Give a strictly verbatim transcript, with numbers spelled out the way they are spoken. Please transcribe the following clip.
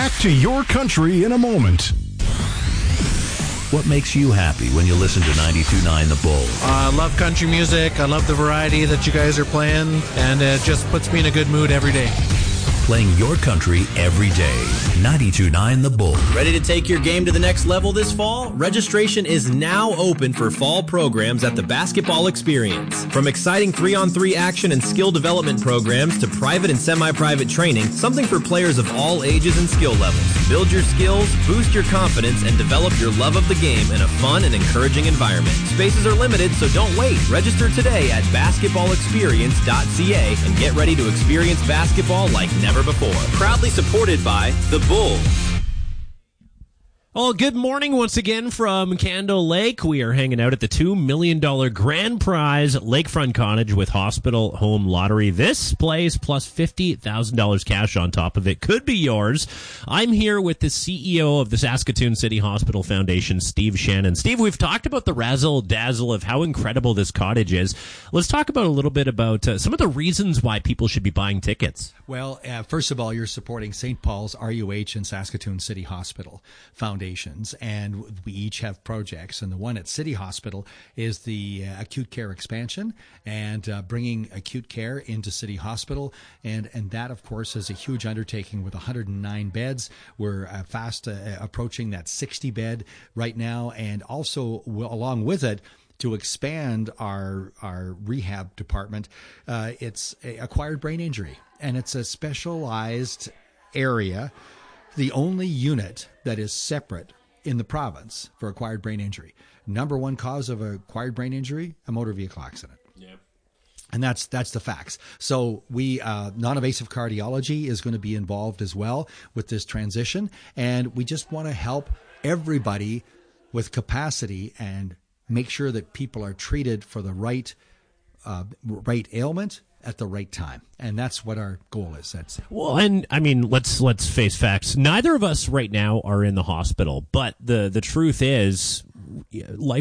Back to your country in a moment. What makes you happy when you listen to ninety-two point nine The Bull? Uh, I love country music. I love the variety that you guys are playing, and it just puts me in a good mood every day. Playing your country every day. ninety-two point nine The Bull. Ready to take your game to the next level this fall? Registration is now open for fall programs at the Basketball Experience. From exciting three-on-three action and skill development programs to private and semi-private training, something for players of all ages and skill levels. Build your skills, boost your confidence, and develop your love of the game in a fun and encouraging environment. Spaces are limited, so don't wait. Register today at basketball experience dot c a and get ready to experience basketball like never before. Proudly supported by The Bull. Well, good morning once again from Candle Lake. We are hanging out at the two million dollars grand prize lakefront cottage with Hospital Home Lottery. This place plus fifty thousand dollars cash on top of it could be yours. I'm here with the C E O of the Saskatoon City Hospital Foundation, Steve Shannon. Steve, we've talked about the razzle dazzle of how incredible this cottage is. Let's talk about a little bit about uh, some of the reasons why people should be buying tickets. Well, uh, first of all, you're supporting Saint Paul's, R U H, and Saskatoon City Hospital Foundation. And we each have projects. And the one at City Hospital is the uh, acute care expansion and uh, bringing acute care into City Hospital. And, and that, of course, is a huge undertaking with one hundred nine beds. We're uh, fast uh, approaching that sixty bed right now. And also, w- along with it, to expand our our rehab department, uh, it's a acquired brain injury. And it's a specialized area, the only unit that is separate in the province for acquired brain injury. Number one cause of acquired brain injury, a motor vehicle accident. Yeah. And that's that's the facts. So we uh, non-invasive cardiology is going to be involved as well with this transition. And we just want to help everybody with capacity and make sure that people are treated for the right uh, right ailment at the right time. And that's what our goal is. That's well, and I mean, let's let's face facts. Neither of us right now are in the hospital, but the the truth is, life